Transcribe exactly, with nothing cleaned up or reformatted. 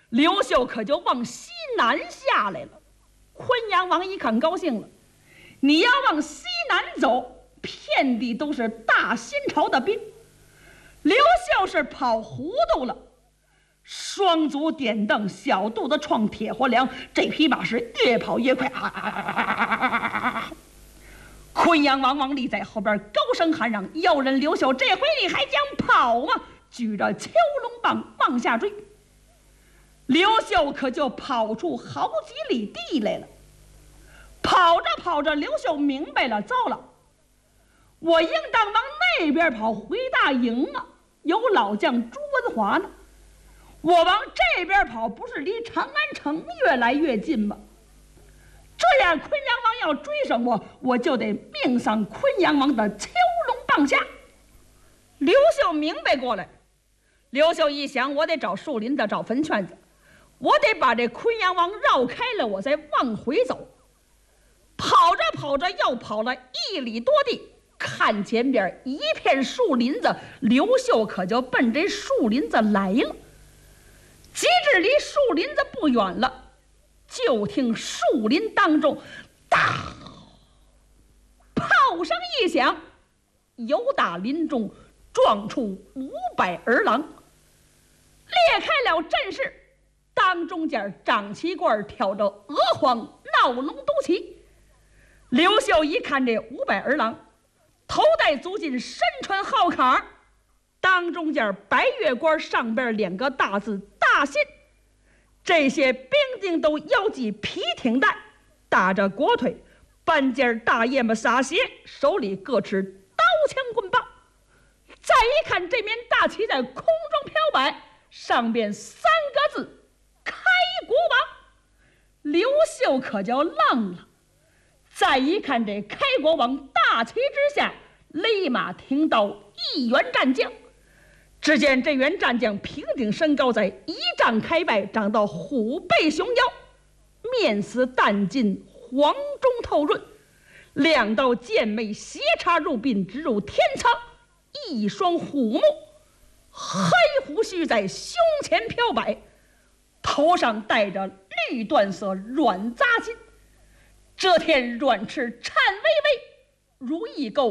刘秀可就往西南下来了。昆阳王一看高兴了，你要往西南走，遍地都是大新朝的兵。刘秀是跑糊涂了，双足点蹬，小肚子撞铁火梁，这匹马是越跑越快。啊啊啊啊啊啊啊！昆阳王王立在后边高声喊嚷：“要人刘秀，这回你还想跑吗？”举着虬龙棒往下追。刘秀可就跑出好几里地来了。跑着跑着，刘秀明白了，糟了，我应当往那边跑，回大营啊！有老将朱文华呢。我往这边跑，不是离长安城越来越近吗？这样昆阳王要追上我，我就得命丧昆阳王的虬龙棒下。刘秀明白过来，刘秀一想，我得找树林子，找坟圈子，我得把这昆阳王绕开了，我再往回走。跑着跑着，又跑了一里多地，看前边一片树林子，刘秀可就奔这树林子来了。及至离树林子不远了，就听树林当中大炮声一响，由打林中撞出五百儿郎，裂开了阵势。当中间张旗官挑着娥皇闹龙都旗。刘秀一看这五百儿郎，头戴足巾，身穿号坎，当中间白月官上边两个大字大信。这些兵丁都腰系皮挺带，打着裹腿，半截大叶子撒鞋，手里各持刀枪棍棒。再一看这面大旗在空中飘摆，上边三个字开国王。刘秀可就愣了。再一看这开国王大旗之下，勒马停刀一员战将。只见这员战将平顶身高，在一丈开外，长到虎背熊腰，面似淡金，黄中透润，两道剑眉斜插入鬓，直入天仓，一双虎目，黑胡须在胸前飘摆，头上戴着绿缎色软扎巾，遮天软翅颤巍巍，如一钩